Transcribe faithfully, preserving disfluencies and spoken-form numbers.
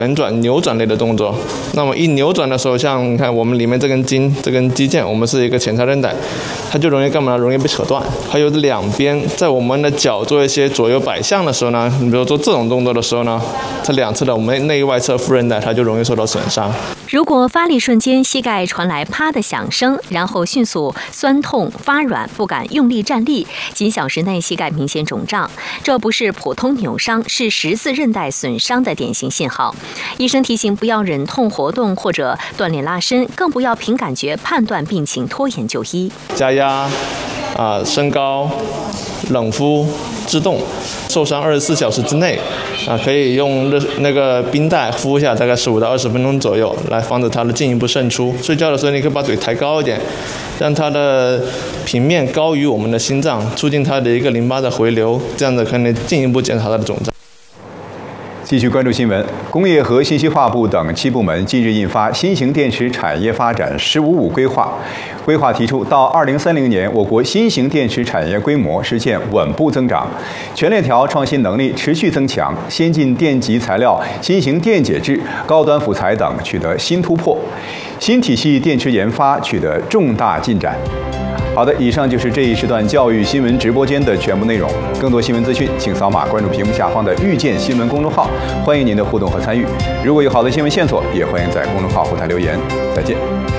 旋转、扭转类的动作。那么一扭转的时候，像你看我们里面这根筋、这根肌腱，我们是一个前叉韧带，它就容易干嘛呢？容易被扯断。还有两边，在我们的脚做一些左右摆向的时候呢，你比如做这种动作的时候呢，这两侧的我们内外侧副韧带它就容易受到损伤。 如果发力瞬间膝盖传来啪的响声，然后迅速酸痛发软，不敢用力站立，几小时内膝盖明显肿胀，这不是普通扭伤，是十字韧带损伤的典型信号。医生提醒不要忍痛活动或者锻炼拉伸，更不要凭感觉判断病情拖延就医。 加压、啊、呃、升高、冷敷、制动，受伤二十四小时之内，啊，可以用热那个冰袋敷一下，大概十五到二十分钟左右，来防止它的进一步渗出。睡觉的时候，你可以把腿抬高一点，让它的平面高于我们的心脏，促进它的一个淋巴的回流，这样子可能进一步减少它的肿胀。 继续关注新闻，工业和信息化部等七部门近日印发《新型电池产业发展“十五五”规划》。规划提出，到二零三零年，我国新型电池产业规模实现稳步增长，全链条创新能力持续增强，先进电极材料、新型电解质、高端辅材等取得新突破，新体系电池研发取得重大进展。好的，以上就是这一时段教育新闻直播间的全部内容。更多新闻资讯，请扫码关注屏幕下方的“遇见新闻”公众号，欢迎您的互动和参与。如果有好的新闻线索，也欢迎在公众号后台留言。再见。